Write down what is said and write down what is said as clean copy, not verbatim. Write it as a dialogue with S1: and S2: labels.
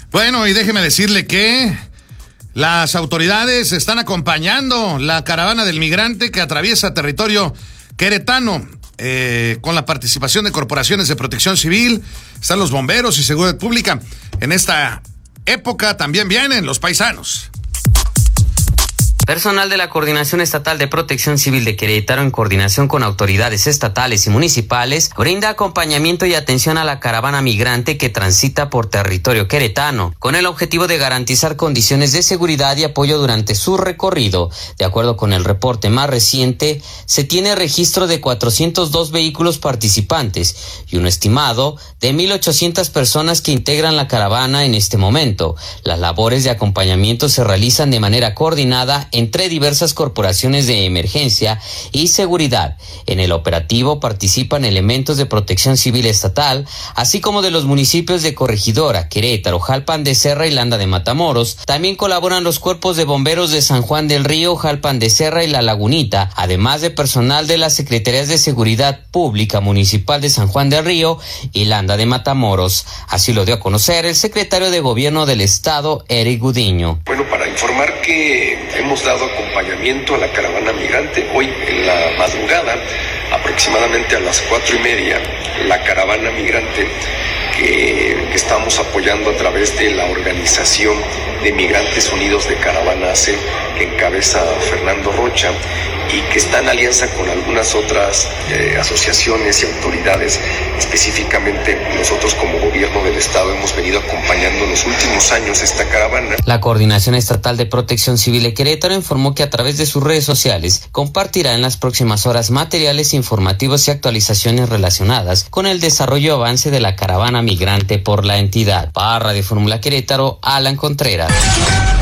S1: Bueno, y déjeme decirle que las autoridades están acompañando la caravana del migrante que atraviesa territorio queretano, con la participación de corporaciones de protección civil. Están los bomberos y seguridad pública. En esta época también vienen los paisanos.
S2: Personal de la Coordinación Estatal de Protección Civil de Querétaro, en coordinación con autoridades estatales y municipales, brinda acompañamiento y atención a la caravana migrante que transita por territorio queretano, con el objetivo de garantizar condiciones de seguridad y apoyo durante su recorrido. De acuerdo con el reporte más reciente, se tiene registro de 402 vehículos participantes y un estimado de 1,800 personas que integran la caravana en este momento. Las labores de acompañamiento se realizan de manera coordinada entre diversas corporaciones de emergencia y seguridad. En el operativo participan elementos de Protección Civil Estatal, así como de los municipios de Corregidora, Querétaro, Jalpan de Serra y Landa de Matamoros. También colaboran los cuerpos de bomberos de San Juan del Río, Jalpan de Serra y La Lagunita, además de personal de las Secretarías de Seguridad Pública Municipal de San Juan del Río y Landa de Matamoros. Así lo dio a conocer el secretario de Gobierno del Estado, Eric Gudiño.
S3: Bueno, para informar que hemos dado acompañamiento a la caravana migrante. Hoy en la madrugada, aproximadamente a las 4:30, la caravana migrante que estamos apoyando a través de la Organización de Migrantes Unidos de Caravana ACE, que encabeza Fernando Rocha, y que está en alianza con algunas otras asociaciones y autoridades. Específicamente nosotros como gobierno del estado hemos venido acompañando en los últimos años esta caravana.
S2: La Coordinación Estatal de Protección Civil de Querétaro informó que a través de sus redes sociales compartirá en las próximas horas materiales informativos y actualizaciones relacionadas con el desarrollo y avance de la caravana migrante por la entidad. Para Radio Fórmula Querétaro, Alan Contreras.